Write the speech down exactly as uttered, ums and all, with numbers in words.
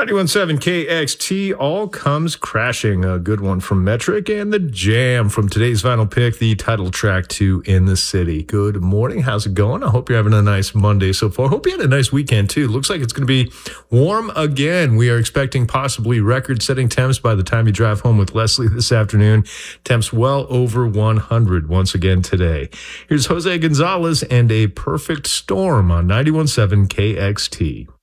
ninety-one point seven K X T, all comes crashing. A good one from Metric, and the jam from today's final pick, the title track to In the City. Good morning. How's it going? I hope you're having a nice Monday so far. Hope you had a nice weekend too. Looks like it's going to be warm again. We are expecting possibly record-setting temps by the time you drive home with Leslie this afternoon. Temps well over one hundred once again today. Here's Jose Gonzalez and A Perfect Storm on ninety-one point seven K X T.